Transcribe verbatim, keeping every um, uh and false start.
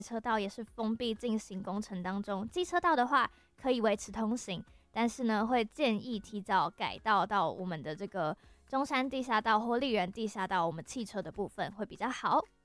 车道也是封闭进行工程当中，机车道的话可以维持通行，但是呢会建议提早改道到我们的这个中山地下道或丽园地下道，我们汽车的部分会比较好。